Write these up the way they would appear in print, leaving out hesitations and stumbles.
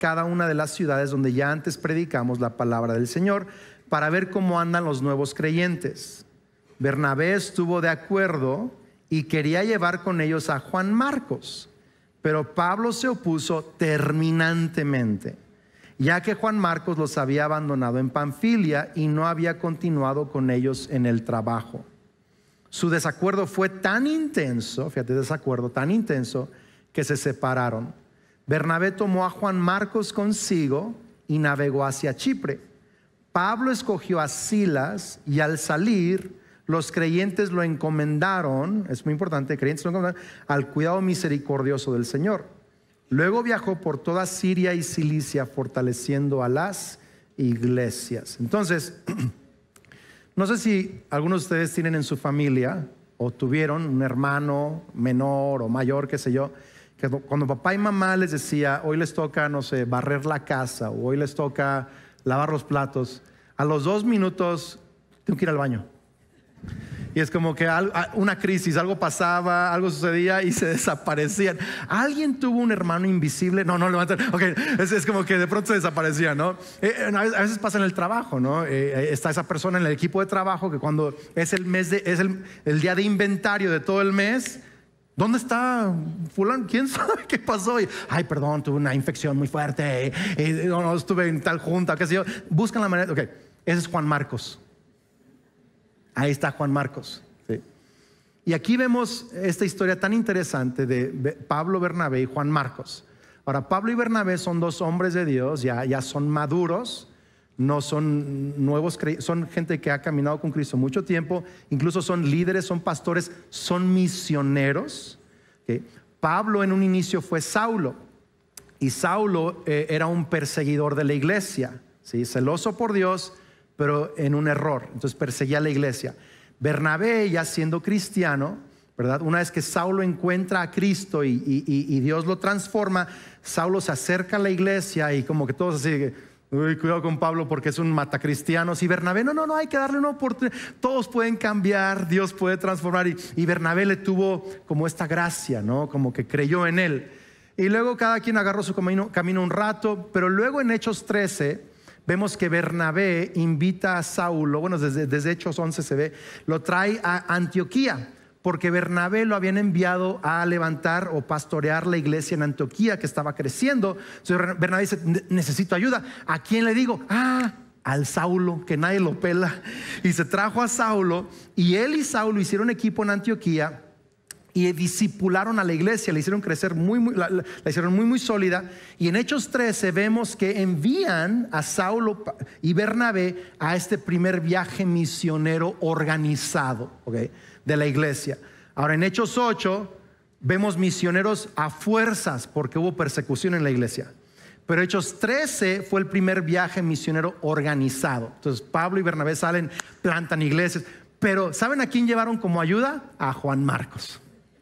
cada una de las ciudades donde ya antes predicamos la palabra del Señor, para ver cómo andan los nuevos creyentes. Bernabé estuvo de acuerdo y quería llevar con ellos a Juan Marcos, pero Pablo se opuso terminantemente, ya que Juan Marcos los había abandonado en Panfilia y no había continuado con ellos en el trabajo. Su desacuerdo fue tan intenso, fíjate, desacuerdo tan intenso, que se separaron. Bernabé tomó a Juan Marcos consigo y navegó hacia Chipre. Pablo escogió a Silas y al salir, los creyentes lo encomendaron, es muy importante, creyentes lo encomendaron al cuidado misericordioso del Señor. Luego viajó por toda Siria y Cilicia, fortaleciendo a las iglesias. Entonces, no sé si algunos de ustedes tienen en su familia o tuvieron un hermano menor o mayor, qué sé yo, que cuando papá y mamá les decía, hoy les toca, no sé, barrer la casa o hoy les toca lavar los platos, a los 2 minutos tengo que ir al baño. Y es como que una crisis, algo pasaba, algo sucedía y se desaparecían. ¿Alguien tuvo un hermano invisible? No, levantan. Okay. Es como que de pronto se desaparecía, ¿no? A veces pasa en el trabajo, ¿no? Está esa persona en el equipo de trabajo que cuando es el día de inventario de todo el mes, ¿dónde está fulano? ¿Quién sabe qué pasó? Ay, perdón, tuve una infección muy fuerte. No, estuve en tal junta, qué sé yo. Buscan la manera. Ok, ese es Juan Marcos. Ahí está Juan Marcos. ¿Sí? Y aquí vemos esta historia tan interesante de Pablo, Bernabé y Juan Marcos. Ahora, Pablo y Bernabé son 2 hombres de Dios, ya son maduros. No son nuevos, son gente que ha caminado con Cristo mucho tiempo, incluso son líderes, son pastores, son misioneros. ¿Okay? Pablo en un inicio fue Saulo, y Saulo era un perseguidor de la iglesia, ¿sí? Celoso por Dios, pero en un error, entonces perseguía a la iglesia. Bernabé, ya siendo cristiano, ¿verdad? Una vez que Saulo encuentra a Cristo y Dios lo transforma, Saulo se acerca a la iglesia y como que todos así, uy, cuidado con Pablo porque es un matacristianos. Y Bernabé, no, hay que darle una oportunidad. Todos pueden cambiar, Dios puede transformar. Y Bernabé le tuvo como esta gracia, ¿no? Como que creyó en él. Y luego cada quien agarró su camino un rato. Pero luego en Hechos 13 vemos que Bernabé invita a Saulo, bueno, desde Hechos 11 se ve, lo trae a Antioquía, porque Bernabé lo habían enviado a levantar o pastorear la iglesia en Antioquía que estaba creciendo. Entonces Bernabé dice, necesito ayuda. ¿A quién le digo? Al Saulo, que nadie lo pela. Y se trajo a Saulo, y él y Saulo hicieron equipo en Antioquía y discipularon a la iglesia, la hicieron crecer la hicieron muy sólida. Y en Hechos 13 vemos que envían a Saulo y Bernabé a este primer viaje misionero organizado, ¿okay?, de la iglesia. Ahora en Hechos 8 vemos misioneros a fuerzas porque hubo persecución en la iglesia. Pero Hechos 13 fue el primer viaje misionero organizado. Entonces Pablo y Bernabé salen, plantan iglesias. Pero ¿saben a quién llevaron como ayuda? A Juan Marcos.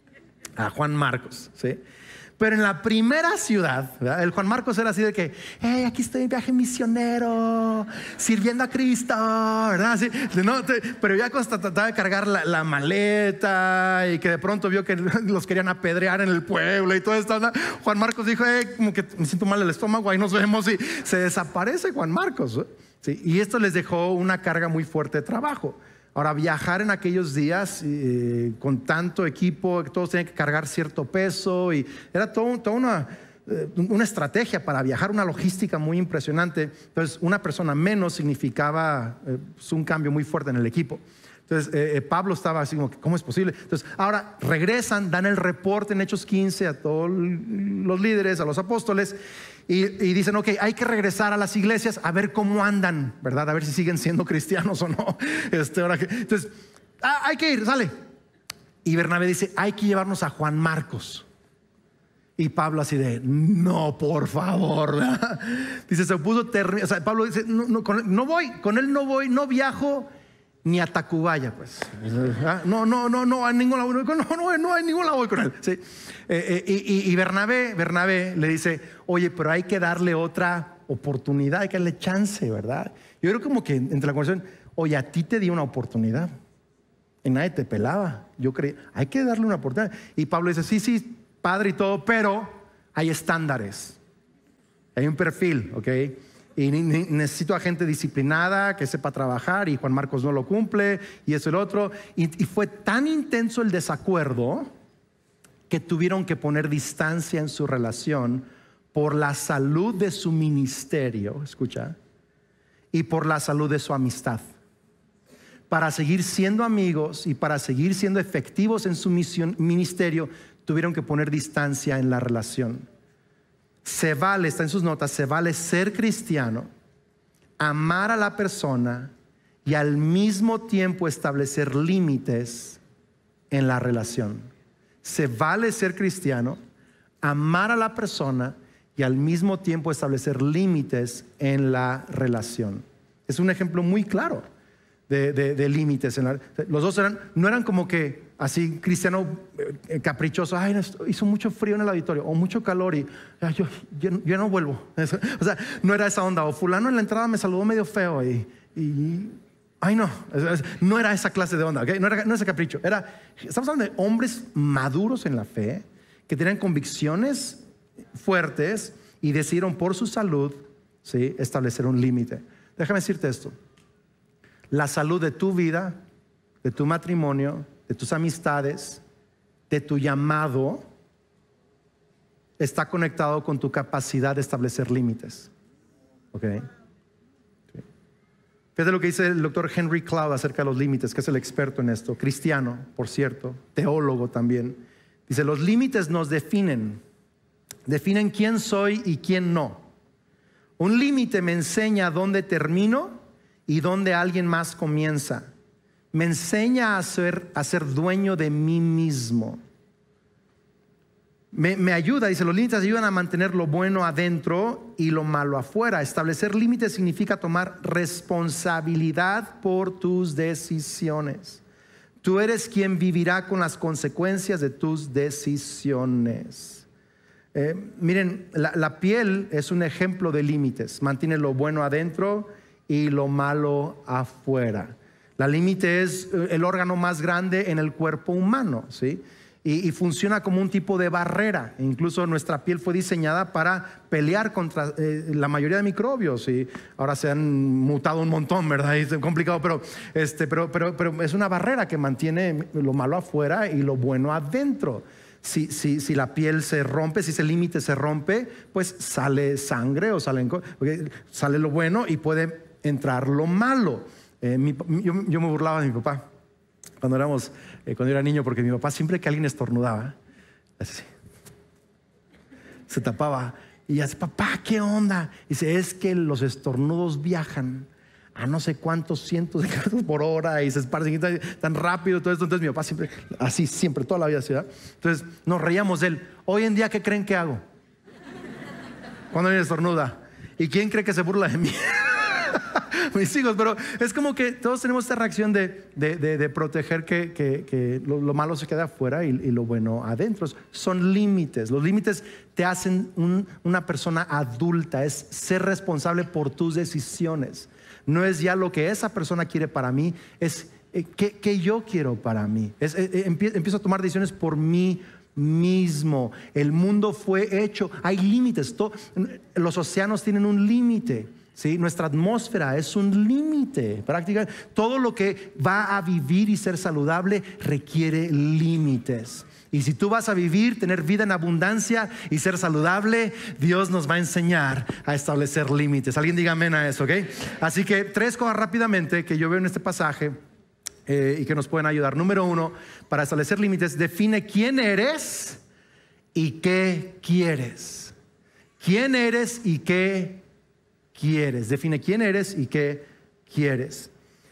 A Juan Marcos, ¿sí? Pero en la primera ciudad, ¿verdad?, el Juan Marcos era así de que, aquí estoy en viaje misionero, sirviendo a Cristo, ¿verdad? Así, pero ya trataba de cargar la maleta y que de pronto vio que los querían apedrear en el pueblo y todo esto, ¿no? Juan Marcos dijo, como que me siento mal el estómago, ahí nos vemos, y se desaparece Juan Marcos, ¿sí? Y esto les dejó una carga muy fuerte de trabajo. Ahora, viajar en aquellos días con tanto equipo, todos tenían que cargar cierto peso, y era toda una estrategia para viajar, una logística muy impresionante. Entonces, una persona menos significaba un cambio muy fuerte en el equipo. Entonces, Pablo estaba así como, ¿cómo es posible? Entonces, ahora regresan, dan el reporte en Hechos 15 a todos los líderes, a los apóstoles, y dicen, ok, hay que regresar a las iglesias a ver cómo andan, ¿verdad? A ver si siguen siendo cristianos o no. Entonces, hay que ir, sale. Y Bernabé dice, hay que llevarnos a Juan Marcos. Y Pablo así de, no, por favor, ¿verdad? Dice, se puso terrible. O sea, Pablo dice, no voy, con él no voy, no viajo ni a Tacubaya, pues. No, a ningún lado, no hay ningún lado voy con él, ¿sí? Y Bernabé le dice, oye, pero hay que darle otra oportunidad, hay que darle chance, ¿verdad? Yo creo como que entre la conversación, oye, a ti te di una oportunidad y nadie te pelaba. Yo creí, hay que darle una oportunidad. Y Pablo dice, sí, padre y todo, pero hay estándares. Hay un perfil, ¿ok? Y necesito a gente disciplinada que sepa trabajar, y Juan Marcos no lo cumple, y eso y lo otro. Y fue tan intenso el desacuerdo que tuvieron que poner distancia en su relación por la salud de su ministerio, escucha, y por la salud de su amistad. Para seguir siendo amigos y para seguir siendo efectivos en su ministerio, tuvieron que poner distancia en la relación. Se vale, está en sus notas, se vale ser cristiano, amar a la persona y al mismo tiempo establecer límites en la relación. Se vale ser cristiano, amar a la persona y al mismo tiempo establecer límites en la relación. Es un ejemplo muy claro de límites. Los dos no eran como que así cristiano caprichoso. Ay, hizo mucho frío en el auditorio o mucho calor y yo no vuelvo. O sea, no era esa onda. O fulano en la entrada me saludó medio feo y ay, no era esa clase de onda, ¿okay? No era ese capricho. Estamos hablando de hombres maduros en la fe que tenían convicciones fuertes y decidieron por su salud, ¿sí?, establecer un límite. Déjame decirte esto: la salud de tu vida, de tu matrimonio, de tus amistades, de tu llamado, está conectado con tu capacidad de establecer límites. ¿Ok? Fíjate lo que dice el doctor Henry Cloud acerca de los límites, que es el experto en esto, cristiano, por cierto, teólogo también. Dice: los límites nos definen quién soy y quién no. Un límite me enseña dónde termino y dónde alguien más comienza. Me enseña a ser dueño de mí mismo. Me ayuda, dice, los límites ayudan a mantener lo bueno adentro y lo malo afuera. Establecer límites significa tomar responsabilidad por tus decisiones. Tú eres quien vivirá con las consecuencias de tus decisiones. Miren, la piel es un ejemplo de límites. Mantiene lo bueno adentro y lo malo afuera. La límite es el órgano más grande en el cuerpo humano, ¿sí? Y funciona como un tipo de barrera. Incluso nuestra piel fue diseñada para pelear contra la mayoría de microbios, y ahora se han mutado un montón, ¿verdad? Y es complicado, pero es una barrera que mantiene lo malo afuera y lo bueno adentro. Si la piel se rompe, si ese límite se rompe, pues sale sangre o sale lo bueno y puede entrar lo malo. Yo me burlaba de mi papá cuando era niño, porque mi papá, siempre que alguien estornudaba, así, se tapaba y dice: papá, ¿qué onda? Dice: es que los estornudos viajan a no sé cuántos cientos de kilómetros por hora y se esparcen tan rápido, todo esto. Entonces mi papá siempre, toda la vida así, ¿verdad? Entonces nos reíamos de él. Hoy en día, ¿qué creen que hago cuando alguien estornuda? ¿Y quién cree que se burla de mí? Mis hijos. Pero es como que todos tenemos esta reacción de proteger que lo malo se quede afuera y lo bueno adentro. Son límites. Los límites te hacen una persona adulta. Es ser responsable por tus decisiones. No es ya lo que esa persona quiere para mí, es que yo quiero para mí. Empiezo a tomar decisiones por mí mismo. El mundo fue hecho, hay límites. Los océanos tienen un límite, ¿sí? Nuestra atmósfera es un límite. Prácticamente todo lo que va a vivir y ser saludable requiere límites. Y si tú vas a vivir, tener vida en abundancia y ser saludable, Dios nos va a enseñar a establecer límites. Alguien diga amén a eso, ¿ok? Así que 3 cosas rápidamente que yo veo en este pasaje y que nos pueden ayudar. Número 1, para establecer límites, define quién eres y qué quieres. ¿Quién eres y qué quieres? Define quién eres y qué quieres.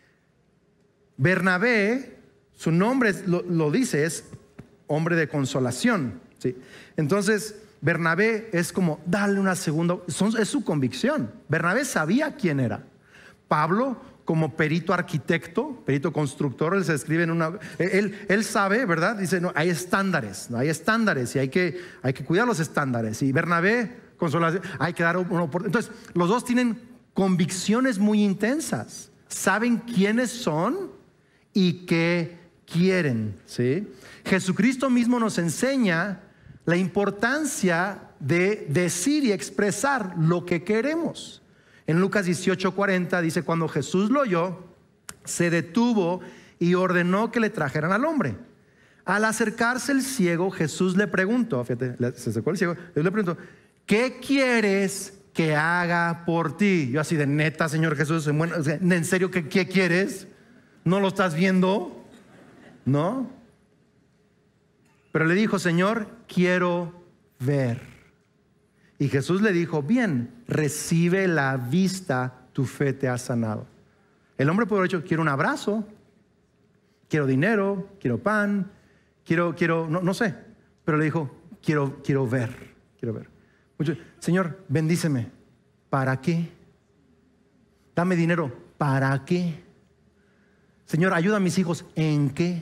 Bernabé, su nombre lo dice, es hombre de consolación, ¿sí? Entonces Bernabé es como darle una segunda, es su convicción. Bernabé sabía quién era. Pablo, como perito arquitecto, perito constructor, él se escribe en él sabe, ¿verdad? Dice: no, hay estándares y hay que cuidar los estándares. Y Bernabé, consolación, hay que dar una oportunidad. Entonces los dos tienen convicciones muy intensas, saben quiénes son y qué quieren, ¿sí? Jesucristo mismo nos enseña la importancia de decir y expresar lo que queremos. En Lucas 18:40 dice, cuando Jesús lo oyó, se detuvo y ordenó que le trajeran al hombre. Al acercarse el ciego, Jesús le preguntó, fíjate, se acercó el ciego, Jesús le preguntó, ¿qué quieres que haga por ti? Yo así de neta, Señor Jesús, ¿en serio qué quieres? ¿No lo estás viendo? ¿No? Pero le dijo, Señor, quiero ver. Y Jesús le dijo, bien, recibe la vista, tu fe te ha sanado. El hombre pudo haber dicho, quiero un abrazo, quiero dinero, quiero pan, quiero no sé. Pero le dijo, quiero ver. Señor, bendíceme. ¿Para qué? Dame dinero. ¿Para qué? Señor, ayuda a mis hijos. ¿En qué?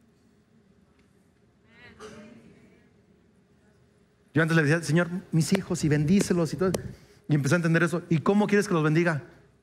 Yo antes le decía, Señor, mis hijos, y bendícelos y todo. Y empecé a entender eso. ¿Y cómo quieres que los bendiga?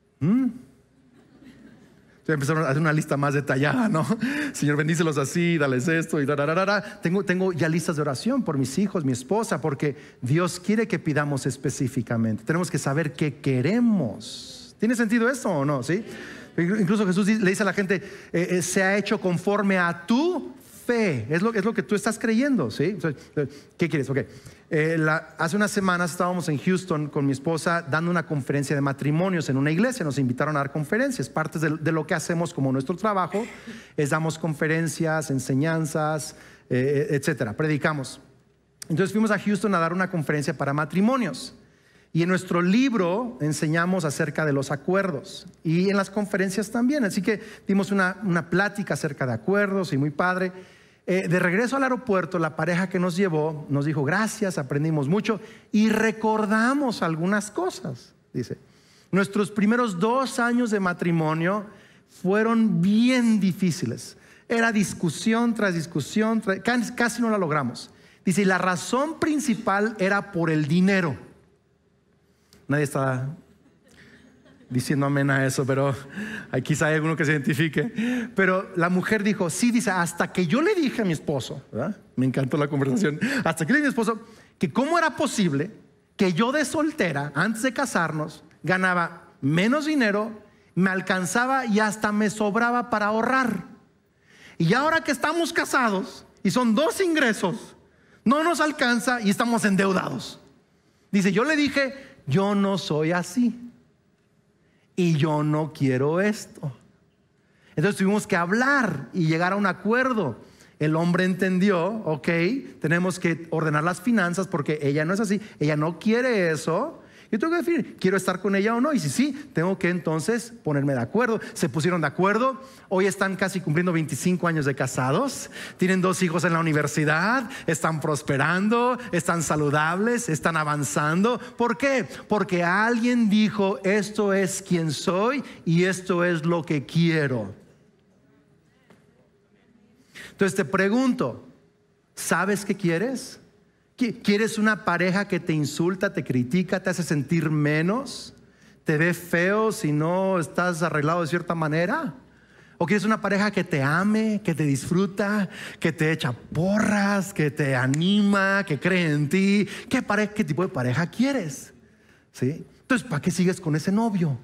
Empezaron a hacer una lista más detallada, ¿no? Señor, bendícelos así, dales esto y Tengo ya listas de oración por mis hijos, mi esposa, porque Dios quiere que pidamos específicamente. Tenemos que saber qué queremos. ¿Tiene sentido esto o no? ¿Sí? Incluso Jesús le dice a la gente, se ha hecho conforme a tu fe. Es lo que tú estás creyendo, ¿sí? ¿Qué quieres? Ok. Hace unas semanas estábamos en Houston con mi esposa dando una conferencia de matrimonios en una iglesia. Nos invitaron a dar conferencias. Parte de lo que hacemos como nuestro trabajo es damos conferencias, enseñanzas, etcétera. Predicamos. Entonces fuimos a Houston a dar una conferencia para matrimonios. Y en nuestro libro enseñamos acerca de los acuerdos. Y en las conferencias también. Así que dimos una plática acerca de acuerdos y muy padre. De regreso al aeropuerto, la pareja que nos llevó nos dijo gracias, aprendimos mucho y recordamos algunas cosas. Dice, nuestros primeros 2 años de matrimonio fueron bien difíciles. Era discusión tras discusión, casi no la logramos. Dice, y la razón principal era por el dinero. Nadie está diciendo amén a eso, pero quizá hay alguno que se identifique. Pero la mujer dijo, sí, dice, hasta que yo le dije a mi esposo, ¿verdad? Me encantó la conversación, hasta que le dije a mi esposo que cómo era posible que yo de soltera, antes de casarnos, ganaba menos dinero, me alcanzaba y hasta me sobraba para ahorrar. Y ahora que estamos casados y son 2 ingresos, no nos alcanza y estamos endeudados. Dice, yo le dije, yo no soy así. Y yo no quiero esto. Entonces tuvimos que hablar y llegar a un acuerdo. El hombre entendió, ok, tenemos que ordenar las finanzas porque ella no es así, ella no quiere eso. Yo tengo que decir, ¿quiero estar con ella o no? Y si sí, tengo que entonces ponerme de acuerdo. Se pusieron de acuerdo. Hoy están casi cumpliendo 25 años de casados. Tienen 2 hijos en la universidad. Están prosperando, están saludables, están avanzando. ¿Por qué? Porque alguien dijo, esto es quien soy y esto es lo que quiero. Entonces te pregunto, ¿sabes qué quieres? ¿Quieres una pareja que te insulta, te critica, te hace sentir menos? ¿Te ve feo si no estás arreglado de cierta manera? ¿O quieres una pareja que te ame, que te disfruta, que te echa porras, que te anima, que cree en ti? ¿Qué tipo de pareja quieres? ¿Sí? Entonces, ¿para qué sigues con ese novio?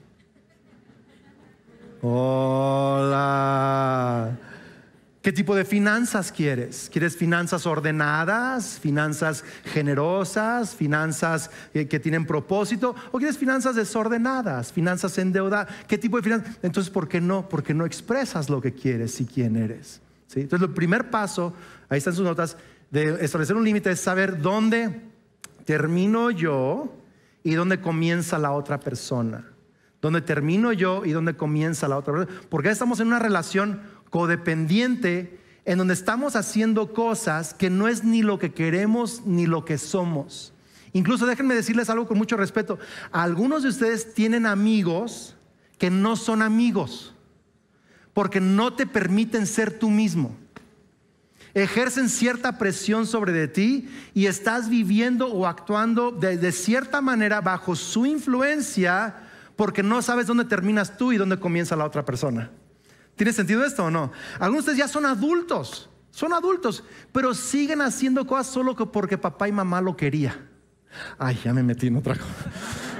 Hola. ¿Qué tipo de finanzas quieres? ¿Quieres finanzas ordenadas, finanzas generosas, finanzas que tienen propósito? ¿O quieres finanzas desordenadas, finanzas endeudadas? ¿Qué tipo de finanzas? Entonces, ¿por qué no? Porque no expresas lo que quieres y quién eres. ¿Sí? Entonces, el primer paso, ahí están sus notas, de establecer un límite es saber dónde termino yo y dónde comienza la otra persona. Dónde termino yo y dónde comienza la otra persona. Porque estamos en una relación codependiente en donde estamos haciendo cosas que no es ni lo que queremos ni lo que somos. Incluso déjenme decirles algo con mucho respeto. Algunos de ustedes tienen amigos que no son amigos porque no te permiten ser tú mismo. Ejercen cierta presión sobre de ti y estás viviendo o actuando de cierta manera bajo su influencia porque no sabes dónde terminas tú y dónde comienza la otra persona. ¿Tiene sentido esto o no? Algunos de ustedes ya son adultos, pero siguen haciendo cosas solo porque papá y mamá lo querían. Ay, ya me metí en otra cosa.